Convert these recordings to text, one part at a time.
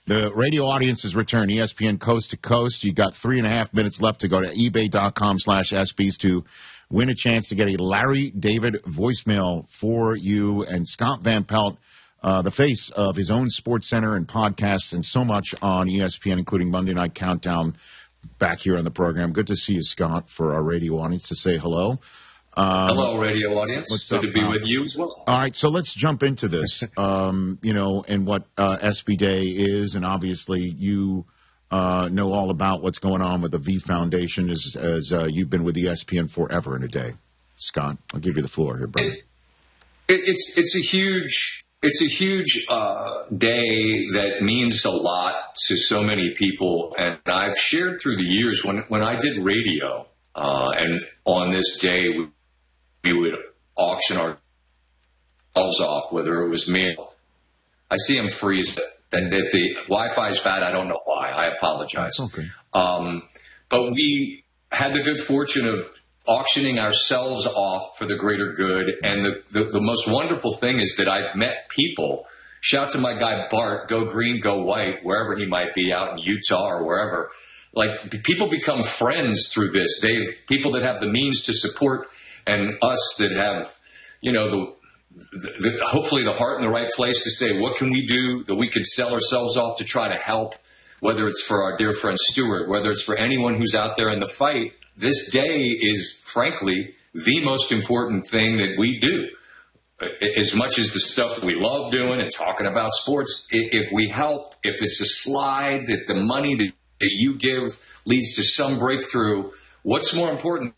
The radio audience has returned. ESPN Coast to Coast. You got 3.5 minutes left to go to ebay.com/ESPYs to win a chance to get a Larry David voicemail for you. And Scott Van Pelt, the face of his own Sports Center and podcasts and so much on ESPN, including Monday Night Countdown, back here on the program. Good to see you, Scott, for our radio audience to say hello. Hello, radio audience. Good to be with you as well. All right, so let's jump into this, and what SB Day is. And obviously you know all about what's going on with the V Foundation as you've been with ESPN forever and a day. Scott, I'll give you the floor here, brother. It's a huge day that means a lot to so many people. And I've shared through the years when I did radio, and on this day we would auction ourselves off, whether it was me. I see them freeze. And if the Wi-Fi is bad, I don't know why. I apologize. Okay. But we had the good fortune of auctioning ourselves off for the greater good. And the most wonderful thing is that I've met people. Shout to my guy Bart, go green, go white, wherever he might be, out in Utah or wherever. Like, people become friends through this. People that have the means to support, and us that have, hopefully the heart in the right place to say, what can we do that we could sell ourselves off to try to help, whether it's for our dear friend Stewart, whether it's for anyone who's out there in the fight. This day is, frankly, the most important thing that we do. As much as the stuff that we love doing and talking about sports, if we help, if it's a slide, that the money that you give leads to some breakthrough, what's more important?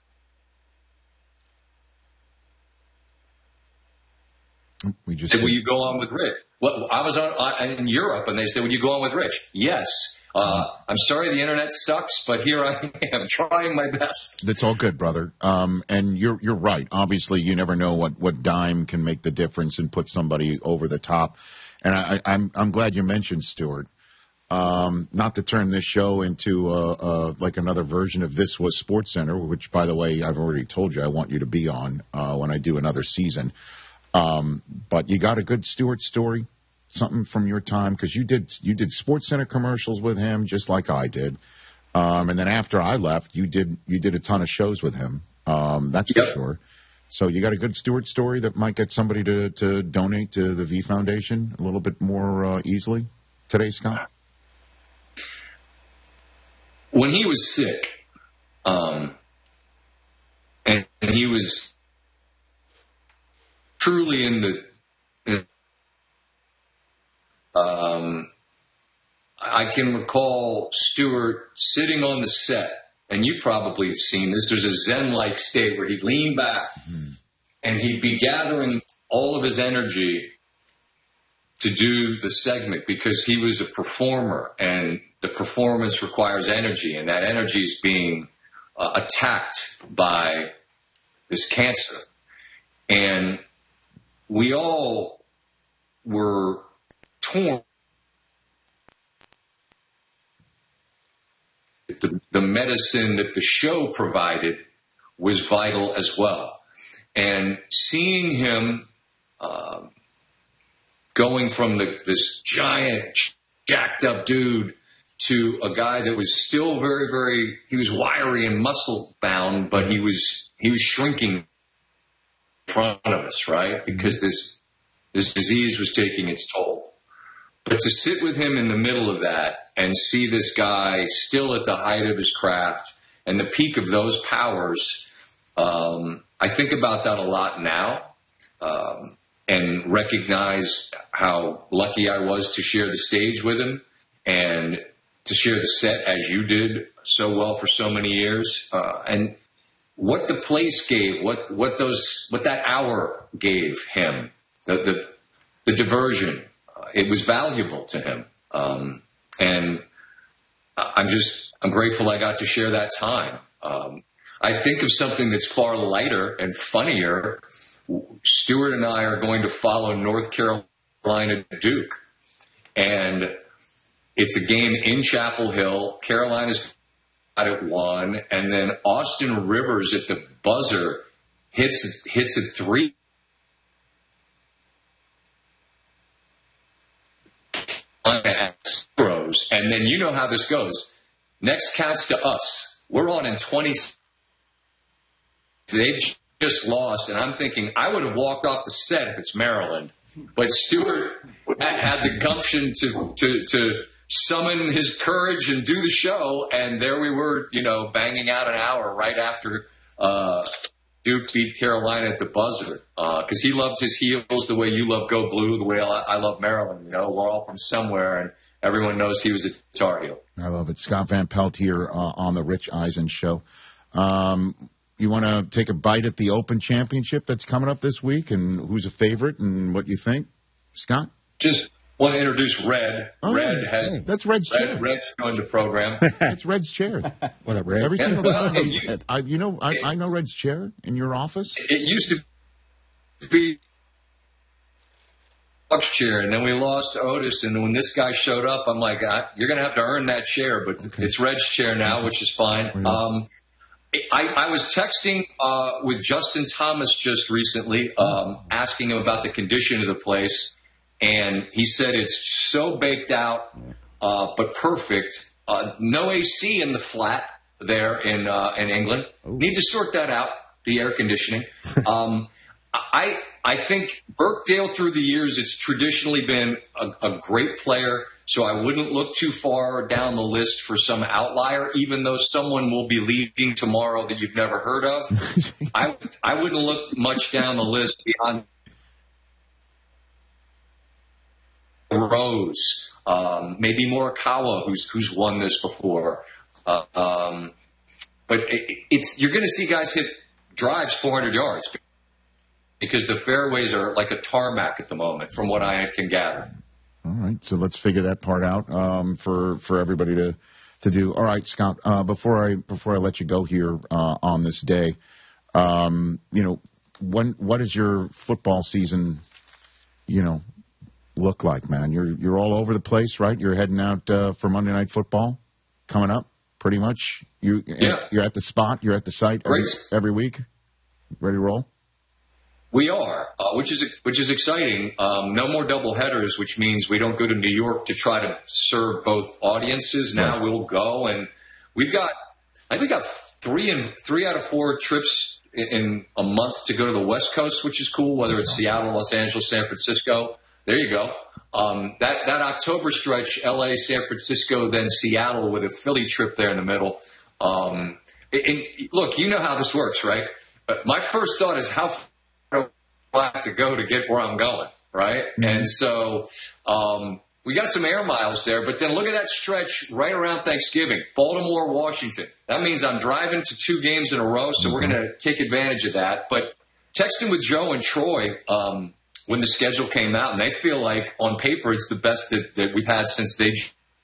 Will you go on with Rich? Well, I was in Europe, and they said, "Will you go on with Rich?" Yes. I'm sorry the internet sucks, but here I am trying my best. That's all good, brother. And you're right. Obviously, you never know what dime can make the difference and put somebody over the top. And I'm glad you mentioned Stewart. Not to turn this show into like another version of This Was Sports Center, which, by the way, I've already told you I want you to be on when I do another season. But you got a good Stewart story, something from your time, because you did Sports Center commercials with him, just like I did. And then after I left, you did a ton of shows with him. That's for sure. So you got a good Stewart story that might get somebody to donate to the V Foundation a little bit more easily today, Scott? When he was sick, and he was truly in the I can recall Stewart sitting on the set, and you probably have seen this. There's a Zen-like state where he'd lean back and he'd be gathering all of his energy to do the segment, because he was a performer, and the performance requires energy, and that energy is being attacked by this cancer. And we all were torn. The medicine that the show provided was vital as well. And seeing him going from this giant, jacked up dude to a guy that was still very, very, he was wiry and muscle bound, but he was shrinking in front of us, right? Because this disease was taking its toll. But to sit with him in the middle of that and see this guy still at the height of his craft and the peak of those powers, I think about that a lot now, and recognize how lucky I was to share the stage with him and to share the set as you did so well for so many years, and what the place gave, what that hour gave him, the diversion. It was valuable to him, and I'm grateful I got to share that time. I think of something that's far lighter and funnier. Stewart and I are going to follow North Carolina Duke, and it's a game in Chapel Hill. Carolina's got it won, and then Austin Rivers at the buzzer hits a three. And then you know how this goes. Next counts to us. We're on in 20. They just lost, and I'm thinking I would have walked off the set if it's Maryland. But Stewart had the gumption to summon his courage and do the show, and there we were, banging out an hour right after Duke beat Carolina at the buzzer. Because he loved his heels the way you love Go Blue, the way I love Maryland. We're all from somewhere, and everyone knows he was a Tar Heel. I love it. Scott Van Pelt here on the Rich Eisen Show. You want to take a bite at the Open Championship that's coming up this week, and who's a favorite and what you think, Scott? Just want to introduce Red. That's Red's chair. Red joined the program. That's Red's chair. What up, Red? Every single time. I know Red's chair in your office. It used to be chair, and then we lost Otis, and when this guy showed up, I'm like, you're going to have to earn that chair, but It's Red's chair now, which is fine. I was texting with Justin Thomas just recently, asking him about the condition of the place, and he said it's so baked out, but perfect. No AC in the flat there in England. Need to sort that out, the air conditioning. I think Birkdale through the years, it's traditionally been a great player, so I wouldn't look too far down the list for some outlier, even though someone will be leaving tomorrow that you've never heard of. I wouldn't look much down the list beyond Rose, maybe Morikawa, who's won this before. But you're going to see guys hit drives 400 yards. Because the fairways are like a tarmac at the moment, from what I can gather. All right, so let's figure that part out for everybody to do. All right, Scott. Before I let you go here on this day, what is your football season? Look like, man. You're all over the place, right? You're heading out for Monday Night Football coming up, pretty much. You're at the spot. You're at the site every week. Ready to roll? We are, which is exciting. No more double headers, which means we don't go to New York to try to serve both audiences. Now we'll go, and I think we got three out of 4 trips in a month to go to the West Coast, which is cool. Whether it's Seattle, Los Angeles, San Francisco, there you go. That October stretch, L.A., San Francisco, then Seattle, with a Philly trip there in the middle. And look, you know how this works, right? My first thought is how I have to go to get where I'm going, right? Mm-hmm. And so we got some air miles there, but then look at that stretch right around Thanksgiving, Baltimore, Washington. That means I'm driving to 2 games in a row, so we're going to take advantage of that. But texting with Joe and Troy when the schedule came out, and they feel like on paper it's the best that we've had since they.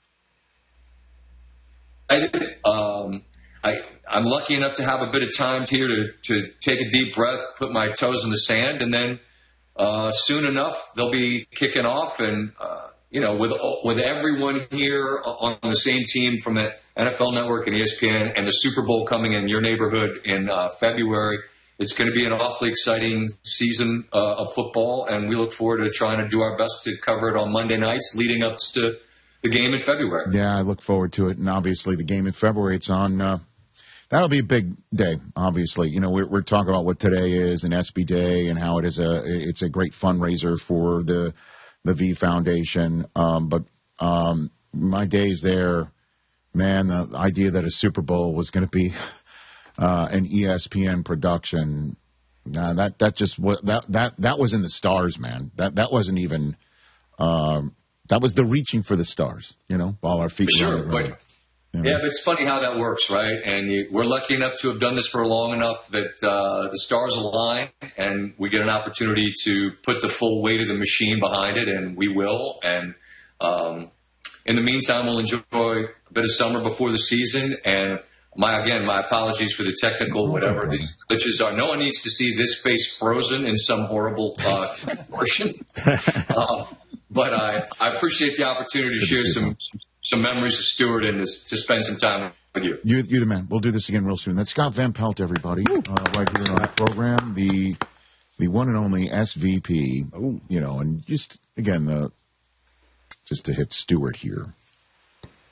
I'm lucky enough to have a bit of time here to take a deep breath, put my toes in the sand, and then soon enough they'll be kicking off. And with everyone here on the same team from the NFL Network and ESPN, and the Super Bowl coming in your neighborhood in February, it's going to be an awfully exciting season of football, and we look forward to trying to do our best to cover it on Monday nights leading up to the game in February. Yeah, I look forward to it, and obviously the game in February, it's on. That'll be a big day, obviously. We're talking about what today is an SB Day and how it's a great fundraiser for the V Foundation. But my days there, man, the idea that a Super Bowl was going to be an ESPN production, that was in the stars, man. That wasn't even that was the reaching for the stars, while our feet were on the ground. Yeah, but it's funny how that works, right? And we're lucky enough to have done this for long enough that the stars align, and we get an opportunity to put the full weight of the machine behind it, and we will. And in the meantime, we'll enjoy a bit of summer before the season. And my apologies for the technical whatever the glitches are. No one needs to see this face frozen in some horrible portion. But I appreciate the opportunity to share some memories of Stewart and to spend some time with you. You're the man. We'll do this again real soon. That's Scott Van Pelt, everybody, right here on the program. The one and only SVP. And just again, just to hit Stewart here.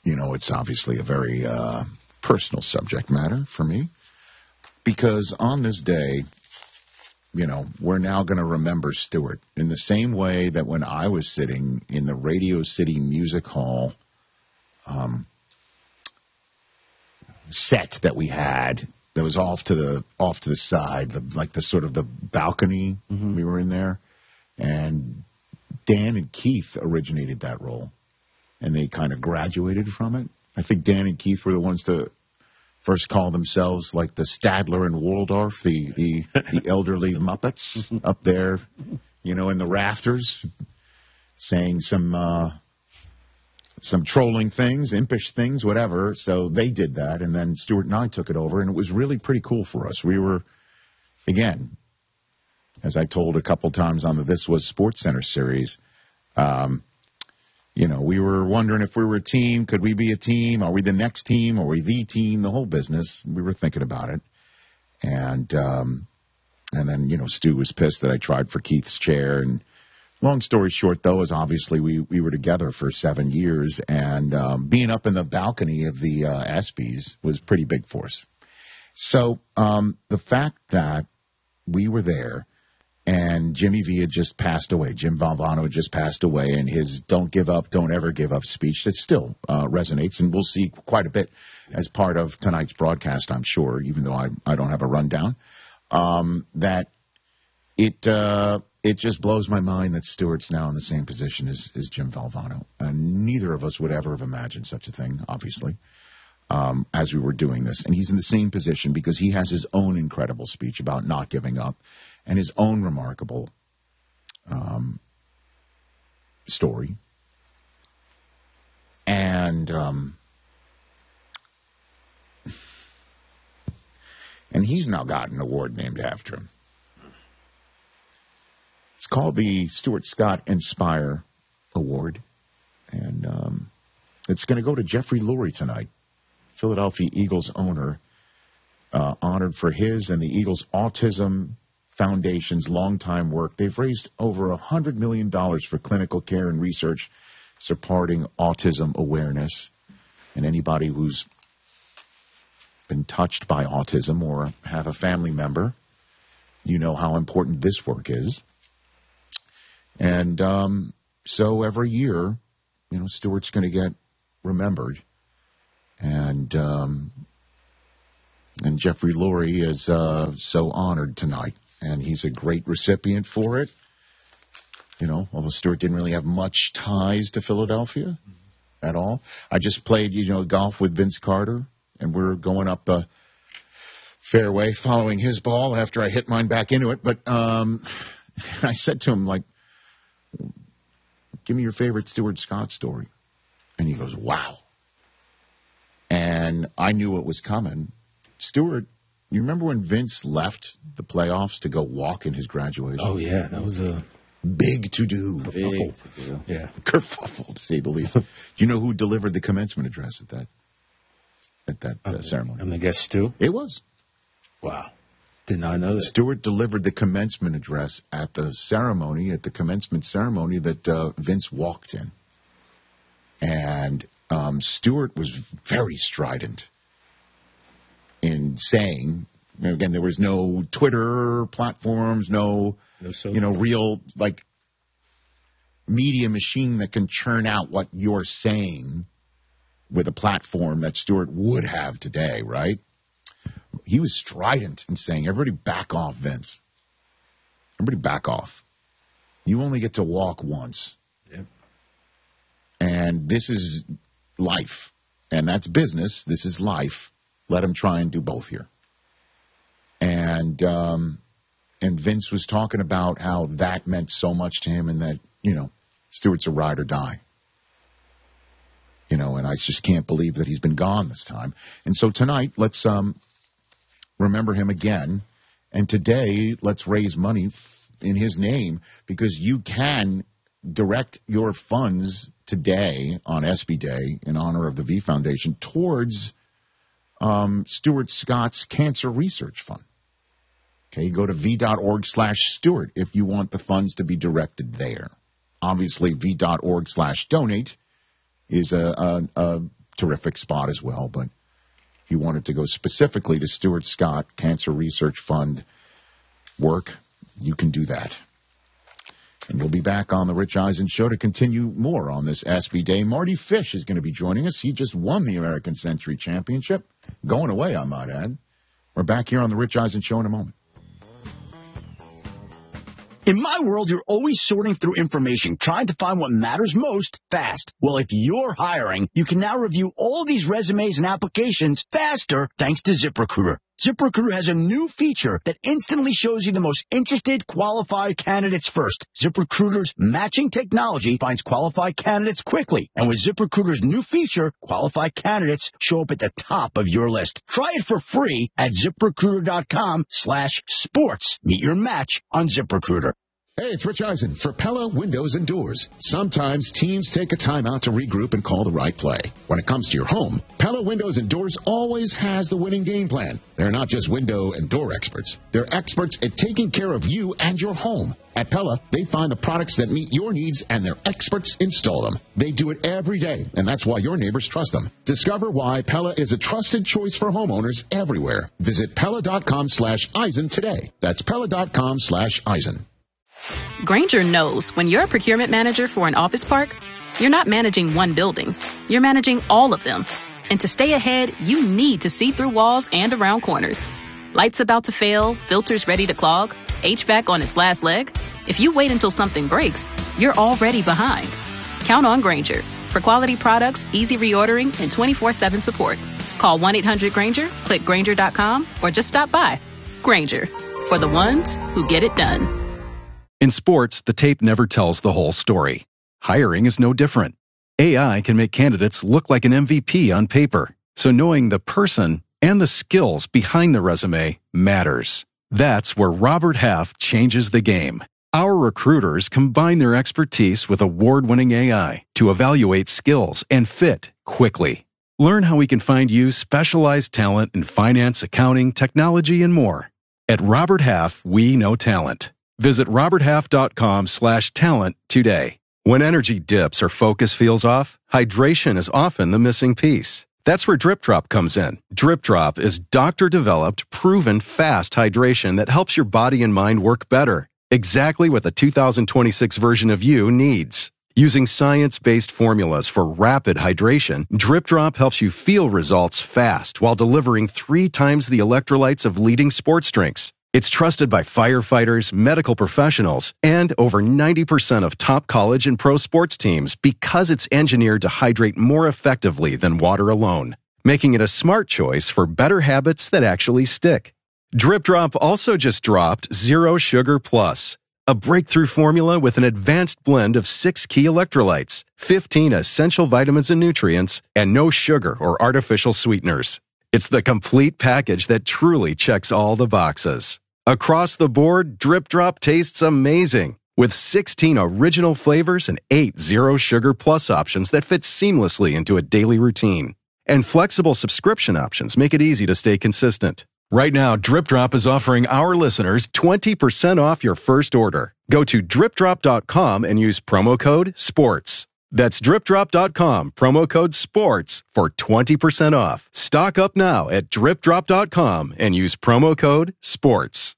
it's obviously a very personal subject matter for me, because on this day, we're now going to remember Stuart in the same way that when I was sitting in the Radio City Music Hall set that we had that was off to the side, the balcony. We were in there, and Dan and Keith originated that role, and they kind of graduated from it. I think Dan and Keith were the ones to first call themselves like the Stadler and Waldorf, the elderly Muppets up there, in the rafters, saying some trolling things, impish things, whatever. So they did that, and then Stuart and I took it over, and it was really pretty cool for us. We were, again, as I told a couple times on the This Was Sports Center series, we were wondering if we were a team. Could we be a team? Are we the next team? Are we the team? The whole business. We were thinking about it. And then, Stu was pissed that I tried for Keith's chair. And long story short, though, is obviously we were together for 7 years. And being up in the balcony of the ESPYs was pretty big for us. So the fact that we were there, and Jimmy V had just passed away. Jim Valvano had just passed away, and his "Don't give up, don't ever give up" speech that still resonates, and we'll see quite a bit as part of tonight's broadcast, I'm sure, even though I don't have a rundown, that it just blows my mind that Stuart's now in the same position as Jim Valvano. And neither of us would ever have imagined such a thing, obviously, as we were doing this. And he's in the same position because he has his own incredible speech about not giving up, and his own remarkable story. And he's now got an award named after him. It's called the Stuart Scott Inspire Award. And it's going to go to Jeffrey Lurie tonight, Philadelphia Eagles owner, honored for his and the Eagles Autism Foundation's longtime work. They've raised over $100 million for clinical care and research supporting autism awareness. And anybody who's been touched by autism or have a family member, you know how important this work is. And so every year, Stuart's going to get remembered. And Jeffrey Lurie is so honored tonight. And he's a great recipient for it. Although Stuart didn't really have much ties to Philadelphia at all. I just played, golf with Vince Carter, and we're going up the fairway following his ball after I hit mine back into it. But I said to him, give me your favorite Stuart Scott story. And he goes, wow. And I knew it was coming. Stuart, you remember when Vince left the playoffs to go walk in his graduation? Oh, yeah. That was a big to-do. Kerfuffle. Yeah. Kerfuffle, to say the least. Do you know who delivered the commencement address at that ceremony? I'm going to guess Stu? It was. Wow. Did not know that. Stuart delivered the commencement address at the commencement ceremony that Vince walked in. And Stuart was very strident in saying, again, there was no Twitter platforms, no real media machine that can churn out what you're saying with a platform that Stuart would have today, right? He was strident in saying, everybody back off, Vince. Everybody back off. You only get to walk once. Yep. And this is life. And that's business. This is life. Let him try and do both here. And Vince was talking about how that meant so much to him and that, Stuart's a ride or die. And I just can't believe that he's been gone this time. And so tonight, let's remember him again. And today, let's raise money in his name, because you can direct your funds today on ESPY Day in honor of the V Foundation towards Stuart Scott's Cancer Research Fund. Okay, go to v.org/Stuart if you want the funds to be directed there. Obviously, v.org/donate is a terrific spot as well. But if you wanted to go specifically to Stuart Scott Cancer Research Fund work, you can do that. And we'll be back on the Rich Eisen Show to continue more on this ESPY Day. Marty Fish is going to be joining us. He just won the American Century Championship. Going away, I might add. We're back here on the Rich Eisen Show in a moment. In my world, you're always sorting through information, trying to find what matters most fast. Well, if you're hiring, you can now review all these resumes and applications faster thanks to ZipRecruiter. ZipRecruiter has a new feature that instantly shows you the most interested, qualified candidates first. ZipRecruiter's matching technology finds qualified candidates quickly. And with ZipRecruiter's new feature, qualified candidates show up at the top of your list. Try it for free at ZipRecruiter.com/sports. Meet your match on ZipRecruiter. Hey, it's Rich Eisen for Pella Windows and Doors. Sometimes teams take a timeout to regroup and call the right play. When it comes to your home, Pella Windows and Doors always has the winning game plan. They're not just window and door experts. They're experts at taking care of you and your home. At Pella, they find the products that meet your needs and their experts install them. They do it every day, and that's why your neighbors trust them. Discover why Pella is a trusted choice for homeowners everywhere. Visit Pella.com/Eisen today. That's Pella.com/Eisen. Grainger knows when you're a procurement manager for an office park, you're not managing one building, you're managing all of them. And to stay ahead, you need to see through walls and around corners. Lights about to fail, filters ready to clog, HVAC on its last leg. If you wait until something breaks, you're already behind. Count on Grainger for quality products, easy reordering, and 24/7 support. Call 1-800-GRAINGER, click Grainger.com, or just stop by. Grainger, for the ones who get it done. In sports, the tape never tells the whole story. Hiring is no different. AI can make candidates look like an MVP on paper, so knowing the person and the skills behind the resume matters. That's where Robert Half changes the game. Our recruiters combine their expertise with award-winning AI to evaluate skills and fit quickly. Learn how we can find you specialized talent in finance, accounting, technology, and more. At Robert Half, we know talent. Visit roberthalf.com/talent today. When energy dips or focus feels off, hydration is often the missing piece. That's where Drip Drop comes in. Drip Drop is doctor-developed, proven fast hydration that helps your body and mind work better. Exactly what the 2026 version of you needs. Using science-based formulas for rapid hydration, Drip Drop helps you feel results fast while delivering 3 times the electrolytes of leading sports drinks. It's trusted by firefighters, medical professionals, and over 90% of top college and pro sports teams because it's engineered to hydrate more effectively than water alone, making it a smart choice for better habits that actually stick. Drip Drop also just dropped Zero Sugar Plus, a breakthrough formula with an advanced blend of 6 key electrolytes, 15 essential vitamins and nutrients, and no sugar or artificial sweeteners. It's the complete package that truly checks all the boxes. Across the board, Drip Drop tastes amazing, with 16 original flavors and 8 Zero Sugar Plus options that fit seamlessly into a daily routine. And flexible subscription options make it easy to stay consistent. Right now, Drip Drop is offering our listeners 20% off your first order. Go to dripdrop.com and use promo code SPORTS. That's dripdrop.com, promo code SPORTS for 20% off. Stock up now at dripdrop.com and use promo code SPORTS.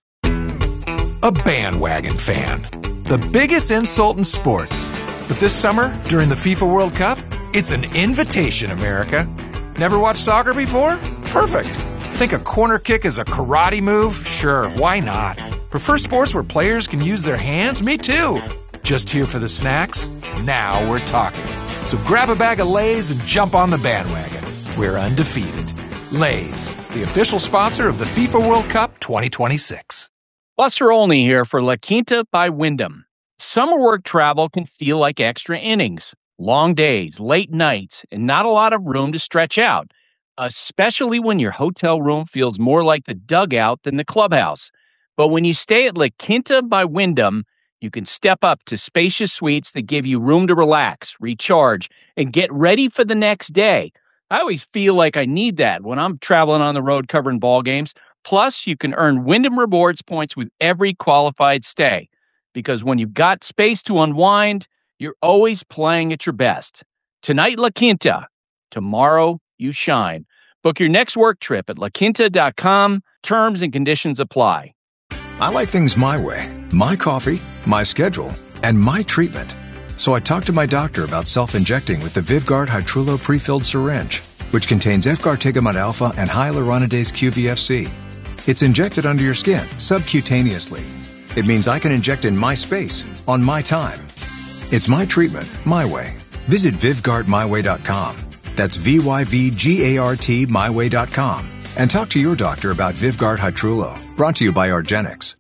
A bandwagon fan. The biggest insult in sports. But this summer, during the FIFA World Cup, it's an invitation, America. Never watched soccer before? Perfect. Think a corner kick is a karate move? Sure, why not? Prefer sports where players can use their hands? Me too. Just here for the snacks? Now we're talking. So grab a bag of Lay's and jump on the bandwagon. We're undefeated. Lay's, the official sponsor of the FIFA World Cup 2026. Buster Olney here for La Quinta by Wyndham. Summer work travel can feel like extra innings. Long days, late nights, and not a lot of room to stretch out, especially when your hotel room feels more like the dugout than the clubhouse. But when you stay at La Quinta by Wyndham, you can step up to spacious suites that give you room to relax, recharge, and get ready for the next day. I always feel like I need that when I'm traveling on the road covering ball games. Plus, you can earn Wyndham Rewards points with every qualified stay. Because when you've got space to unwind, you're always playing at your best. Tonight, La Quinta. Tomorrow you shine. Book your next work trip at laquinta.com. Terms and conditions apply. I like things my way. My coffee, my schedule, and my treatment. So I talked to my doctor about self-injecting with the Vyvgart Hytrulo pre-filled syringe, which contains F-gartigimod alpha and hyaluronidase QVFC. It's injected under your skin, subcutaneously. It means I can inject in my space, on my time. It's my treatment, my way. Visit VyvgartMyWay.com. That's VYVGART myway.com. And talk to your doctor about Vyvgart Hytrulo, brought to you by argenx.